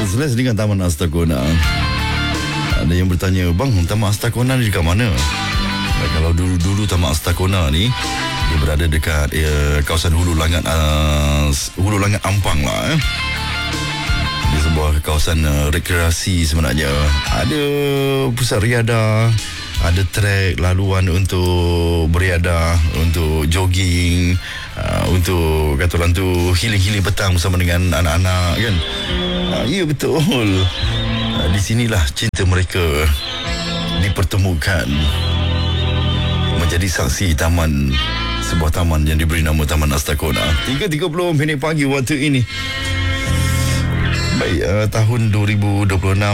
Selesa dengan Taman Astakona. Ada yang bertanya, bang, Taman Astakona ni dekat mana? Kalau dulu Taman Astakona ni dia berada dekat kawasan Hulu Langat Ampang lah. Di sebuah kawasan rekreasi sebenarnya. Ada pusat riadah, ada trek laluan untuk beriadah, untuk jogging, untuk kata orang tu healing petang bersama dengan anak-anak kan. Ya betul. Di sinilah cinta mereka dipertemukan menjadi saksi taman, sebuah taman yang diberi nama Taman Astakona. 3.30 minit pagi waktu ini. Baik, tahun 2026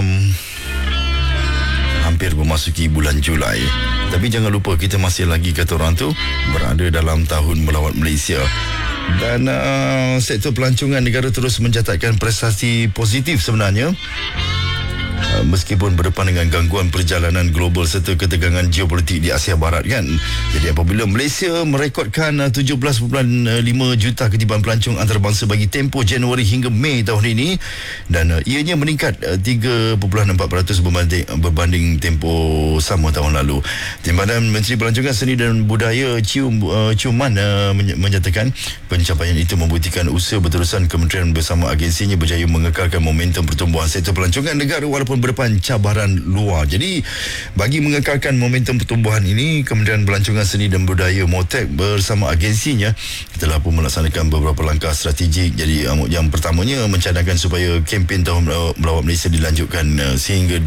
hampir memasuki bulan Julai. Tapi jangan lupa kita masih lagi, kata orang tu, berada dalam tahun melawat Malaysia. Dan sektor pelancongan negara terus mencatatkan prestasi positif sebenarnya. Meskipun berdepan dengan gangguan perjalanan global serta ketegangan geopolitik di Asia Barat kan. Jadi apabila Malaysia merekodkan 17.5 juta ketiban pelancong antarabangsa bagi tempoh Januari hingga Mei tahun ini, dan ianya meningkat 3.4% berbanding tempoh sama tahun lalu. Timbalan Menteri Pelancongan Seni dan Budaya Ciuman menyatakan pencapaian itu membuktikan usaha berterusan kementerian bersama agensinya berjaya mengekalkan momentum pertumbuhan sektor pelancongan negara walaupun berdepan cabaran luar. Jadi bagi mengekalkan momentum pertumbuhan ini, Kementerian Pelancongan Seni dan Budaya MOTEK bersama agensinya telah pun melaksanakan beberapa langkah strategik. Jadi yang pertamanya mencadangkan supaya kempen Tahun Melawat Malaysia dilanjutkan sehingga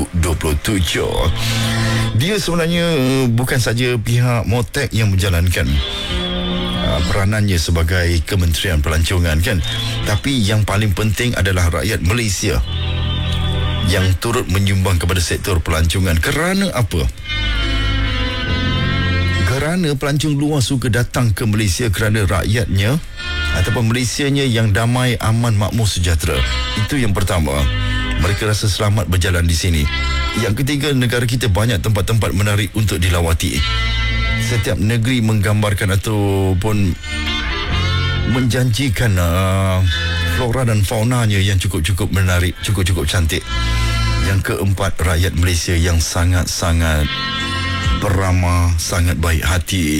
2027. Dia sebenarnya bukan saja pihak MOTEK yang menjalankan peranannya sebagai Kementerian Pelancongan kan, tapi yang paling penting adalah rakyat Malaysia yang turut menyumbang kepada sektor pelancongan. Kerana apa? Kerana pelancong luar suka datang ke Malaysia kerana rakyatnya ataupun Malaysianya yang damai, aman, makmur, sejahtera. Itu yang pertama. Mereka rasa selamat berjalan di sini. Yang ketiga, negara kita banyak tempat-tempat menarik untuk dilawati. Setiap negeri menggambarkan ataupun menjanjikan flora dan faunanya yang cukup-cukup menarik, cukup-cukup cantik. Yang keempat, rakyat Malaysia yang sangat-sangat beramah, sangat baik hati.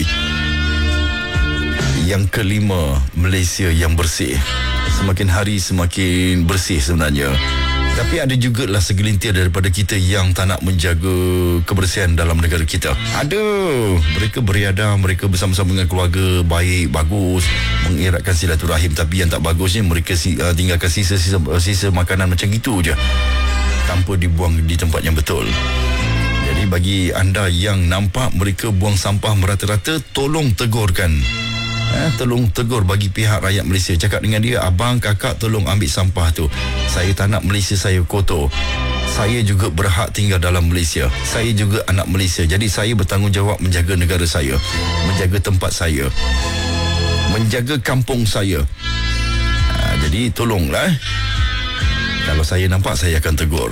Yang kelima, Malaysia yang bersih. Semakin hari semakin bersih sebenarnya. Tapi ada jugalah segelintir daripada kita yang tak nak menjaga kebersihan dalam negara kita. Ada. Mereka beriadah, mereka bersama-sama dengan keluarga, baik, bagus, mengeratkan silaturahim. Tapi yang tak bagusnya, mereka tinggalkan sisa makanan macam itu je, tanpa dibuang di tempat yang betul. Jadi bagi anda yang nampak mereka buang sampah merata-rata, tolong tegurkan. Tolong tegur bagi pihak rakyat Malaysia. Cakap dengan dia, abang, kakak, tolong ambil sampah tu. Saya tak nak Malaysia saya kotor. Saya juga berhak tinggal dalam Malaysia. Saya juga anak Malaysia. Jadi saya bertanggungjawab menjaga negara saya, menjaga tempat saya, menjaga kampung saya. Jadi tolonglah. Kalau saya nampak, saya akan tegur.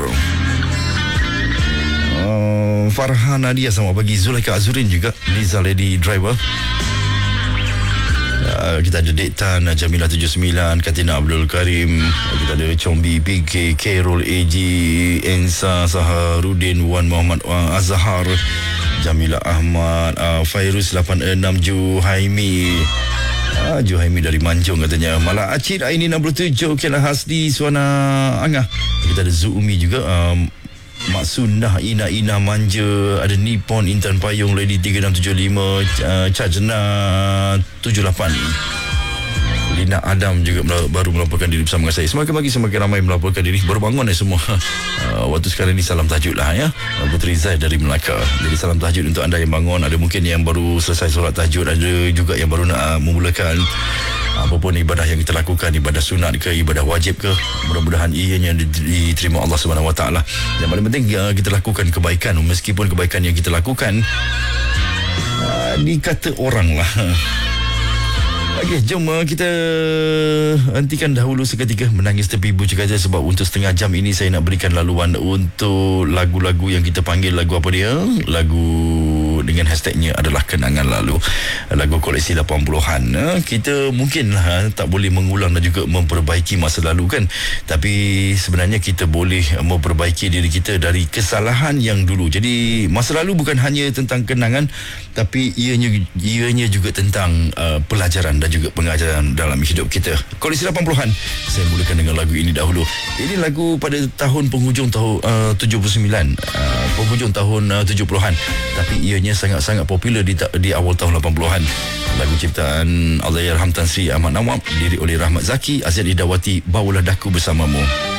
Farhan Nadia, selamat pagi. Zulaika Azurin juga, Liza Lady Driver. Kita ada Dektan, Jamilah 79, Katina Abdul Karim. Kita ada Combi PK, Kerol AG, Ensa Saharudin, Wan Muhammad Azhar, Jamilah Ahmad, Fairuz 86, Juhaimi. Juhaimi dari Manjung katanya. Malah Acid Aini 67, Kela Hasdi, Suana Angah. Kita ada Zuumi juga, Mak Sundah, Ina Manja, ada Nippon, Intan Payung, Lady 3675, Cajna 78. Lina Adam juga baru melaporkan diri bersama dengan saya. Semakin ramai melaporkan diri. Baru bangun semua. Waktu sekarang ni salam tahajud lah ya. Puteri Zai dari Melaka. Jadi salam tahajud untuk anda yang bangun. Ada mungkin yang baru selesai solat tahajud, ada juga yang baru nak memulakan. Apapun ibadah yang kita lakukan, ibadah sunat ke, ibadah wajib ke, mudah-mudahan ianya diterima Allah Subhanahu Wa Taala. Yang paling penting kita lakukan kebaikan, meskipun kebaikan yang kita lakukan dikata orang lah. Okey, jom kita hentikan dahulu seketika menangis tepi bujuk kaca, sebab untuk setengah jam ini saya nak berikan laluan untuk lagu-lagu yang kita panggil lagu apa dia? Lagu dengan hashtagnya adalah kenangan lalu. Lagu koleksi 80-an. Kita mungkinlah tak boleh mengulang dan juga memperbaiki masa lalu kan, tapi sebenarnya kita boleh memperbaiki diri kita dari kesalahan yang dulu. Jadi masa lalu bukan hanya tentang kenangan, tapi ianya juga tentang pelajaran dan juga pengajaran dalam hidup kita. Koleksi 80-an, saya mulakan dengan lagu ini dahulu. Ini lagu pada tahun penghujung tahun 79, penghujung tahun 70-an, tapi ianya sangat-sangat popular di awal tahun 80-an. Lagu ciptaan Allahyarham Tan Sri Ahmad Nawab, dilirik oleh Rahmat Zaki, Aziz Idawati, Bawalah Daku Bersamamu.